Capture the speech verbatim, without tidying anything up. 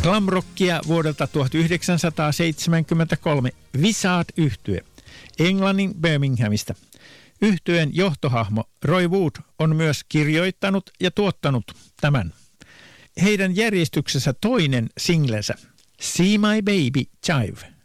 Glamrockia vuodelta tuhatyhdeksänsataaseitsemänkymmentäkolme Wizard-yhtye Englannin Birminghamista. Yhtyeen johtohahmo Roy Wood on myös kirjoittanut ja tuottanut tämän. Heidän järjestyksessä toinen singlensä See My Baby Jive